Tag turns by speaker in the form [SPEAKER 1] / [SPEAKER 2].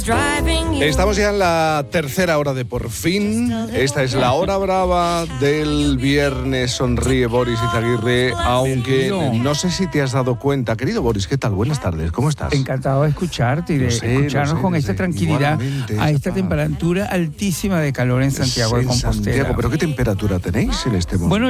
[SPEAKER 1] Estamos ya en la tercera hora de Por Fin. Esta es la hora brava del viernes. Sonríe Boris Izaguirre, aunque no sé si te has dado cuenta. Querido Boris, ¿qué tal? Buenas tardes, ¿cómo estás?
[SPEAKER 2] Encantado de escucharte y de escucharnos con esta tranquilidad a esta temperatura altísima de calor en Santiago de Compostela.
[SPEAKER 1] Santiago, ¿pero qué temperatura tenéis en este momento?
[SPEAKER 2] Bueno,